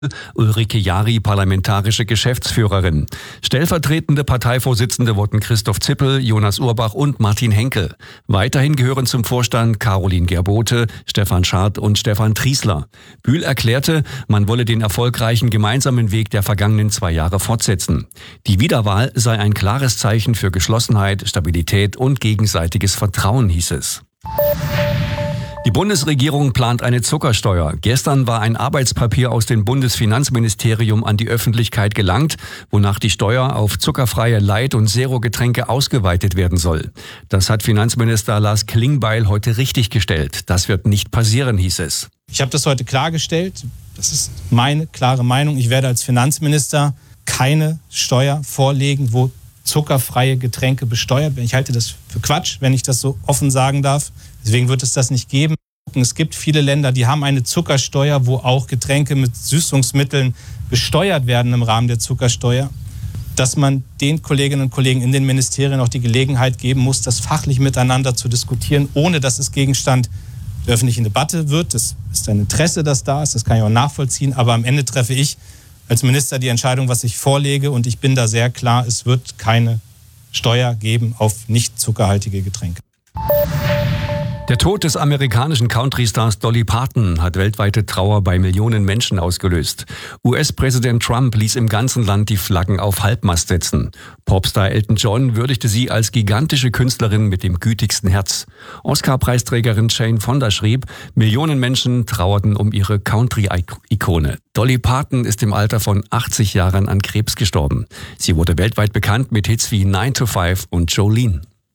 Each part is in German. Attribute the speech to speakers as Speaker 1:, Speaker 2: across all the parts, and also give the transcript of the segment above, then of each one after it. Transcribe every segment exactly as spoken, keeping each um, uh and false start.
Speaker 1: Ulrike Jari parlamentarische Geschäftsführerin. Stellvertretende Parteivorsitzende wurden Christoph Zippel, Jonas Urbach und Martin Henkel. Weiterhin gehören zum Vorstand Caroline Gerbote, Stefan Schardt und Stefan Triesler. Bühl erklärte, man wolle den erfolgreichen gemeinsamen Weg der vergangenen zwei Jahre fortsetzen. Die Wiederwahl sei ein klares Zeichen für Geschlossenheit, Stabilität und gegenseitiges Vertrauen, hieß es. Die Bundesregierung plant eine Zuckersteuer. Gestern war ein Arbeitspapier aus dem Bundesfinanzministerium an die Öffentlichkeit gelangt, wonach die Steuer auf zuckerfreie Light- und Zero-Getränke ausgeweitet werden soll. Das hat Finanzminister Lars Klingbeil heute richtiggestellt. Das wird nicht passieren, hieß es.
Speaker 2: Ich habe das heute klargestellt. Das ist meine klare Meinung. Ich werde als Finanzminister keine Steuer vorlegen, wo zuckerfreie Getränke besteuert werden. Ich halte das für Quatsch, wenn ich das so offen sagen darf. Deswegen wird es das nicht geben. Es gibt viele Länder, die haben eine Zuckersteuer, wo auch Getränke mit Süßungsmitteln besteuert werden im Rahmen der Zuckersteuer. Dass man den Kolleginnen und Kollegen in den Ministerien auch die Gelegenheit geben muss, das fachlich miteinander zu diskutieren, ohne dass es Gegenstand der öffentlichen Debatte wird. Das ist ein Interesse, das da ist, das kann ich auch nachvollziehen. Aber am Ende treffe ich als Minister die Entscheidung, was ich vorlege. Und ich bin da sehr klar, es wird keine Steuer geben auf nicht zuckerhaltige Getränke.
Speaker 1: Der Tod des amerikanischen Country-Stars Dolly Parton hat weltweite Trauer bei Millionen Menschen ausgelöst. U S-Präsident Trump ließ im ganzen Land die Flaggen auf Halbmast setzen. Popstar Elton John würdigte sie als gigantische Künstlerin mit dem gütigsten Herz. Oscar-Preisträgerin Jane Fonda schrieb, Millionen Menschen trauerten um ihre Country-Ikone. Dolly Parton ist im Alter von achtzig Jahren an Krebs gestorben. Sie wurde weltweit bekannt mit Hits wie nine to five und Jolene.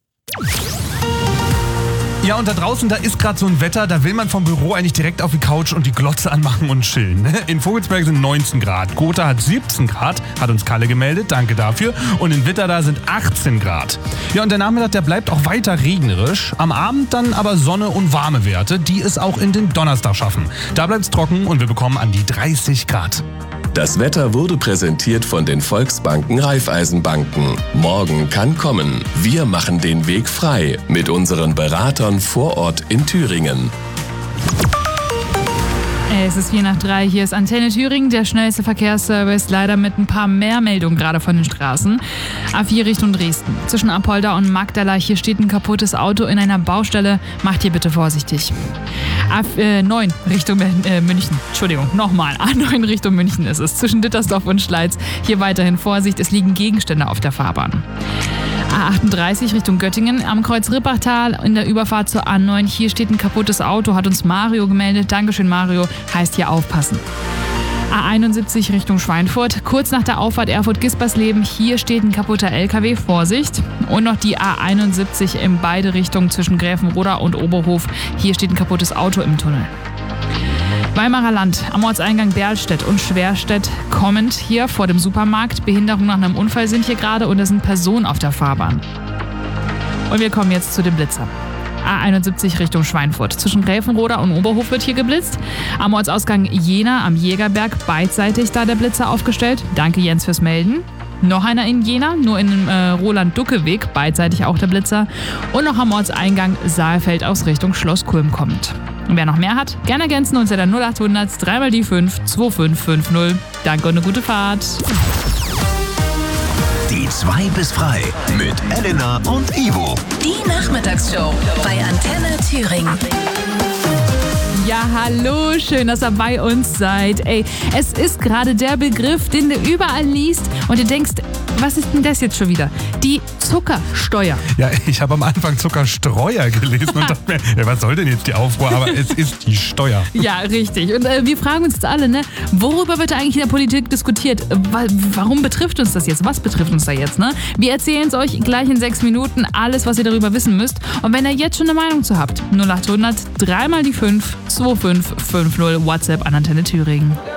Speaker 3: Ja, und da draußen, da ist gerade so ein Wetter, da will man vom Büro eigentlich direkt auf die Couch und die Glotze anmachen und chillen. In Vogelsberg sind neunzehn Grad, Gotha hat siebzehn Grad, hat uns Kalle gemeldet, danke dafür. Und in Witterda sind achtzehn Grad. Ja, und der Nachmittag, der bleibt auch weiter regnerisch. Am Abend dann aber Sonne und warme Werte, die es auch in den Donnerstag schaffen. Da bleibt's trocken und wir bekommen an die dreißig Grad.
Speaker 4: Das Wetter wurde präsentiert von den Volksbanken Raiffeisenbanken. Morgen kann kommen. Wir machen den Weg frei mit unseren Beratern vor Ort in Thüringen.
Speaker 5: Es ist vier nach drei, hier ist Antenne Thüringen, der schnellste Verkehrsservice, leider mit ein paar mehr Meldungen gerade von den Straßen. A vier Richtung Dresden. Zwischen Apolda und Magdala, hier steht ein kaputtes Auto in einer Baustelle. Macht hier bitte vorsichtig. A neun Richtung äh, München. Entschuldigung, nochmal. A neun Richtung München ist es. Zwischen Dittersdorf und Schleiz. Hier weiterhin Vorsicht, es liegen Gegenstände auf der Fahrbahn. A achtunddreißig Richtung Göttingen am Kreuz Rippachtal in der Überfahrt zur A neun. Hier steht ein kaputtes Auto, hat uns Mario gemeldet. Dankeschön, Mario. Heißt hier aufpassen. A einundsiebzig Richtung Schweinfurt. Kurz nach der Auffahrt Erfurt-Gispersleben. Hier steht ein kaputter L K W. Vorsicht. Und noch die A einundsiebzig in beide Richtungen zwischen Gräfenroda und Oberhof. Hier steht ein kaputtes Auto im Tunnel. Weimarer Land, am Ortseingang Berlstedt und Schwerstedt kommend hier vor dem Supermarkt. Behinderung nach einem Unfall sind hier gerade und es sind Personen auf der Fahrbahn. Und wir kommen jetzt zu dem Blitzer. A einundsiebzig Richtung Schweinfurt. Zwischen Gräfenroda und Oberhof wird hier geblitzt. Am Ortsausgang Jena am Jägerberg beidseitig da der Blitzer aufgestellt. Danke Jens fürs Melden. Noch einer in Jena, nur in dem äh, Roland-Ducke-Weg, beidseitig auch der Blitzer. Und noch am Ortseingang Saalfeld aus Richtung Schloss Kulm kommt. Und wer noch mehr hat, gerne ergänzen unter der null achthundert drei mal die fünf zwei fünf fünf null. Danke und eine gute Fahrt.
Speaker 6: Die zwei bis frei mit Elena und Ivo.
Speaker 7: Die Nachmittagsshow bei Antenne Thüringen.
Speaker 5: Ja, hallo, schön, dass ihr bei uns seid. Ey, es ist gerade der Begriff, den du überall liest und du denkst, was ist denn das jetzt schon wieder? Die Zuckersteuer.
Speaker 3: Ja, ich habe am Anfang Zuckerstreuer gelesen und dachte mir, ja, was soll denn jetzt die Aufruhr? Aber es ist die Steuer.
Speaker 5: Ja, richtig. Und äh, wir fragen uns jetzt alle, ne, worüber wird eigentlich in der Politik diskutiert? Warum betrifft uns das jetzt? Was betrifft uns da jetzt? Ne? Wir erzählen es euch gleich in sechs Minuten, alles, was ihr darüber wissen müsst. Und wenn ihr jetzt schon eine Meinung zu habt, null achthundert drei mal die fünf zwei fünf fünf null, WhatsApp an Antenne Thüringen.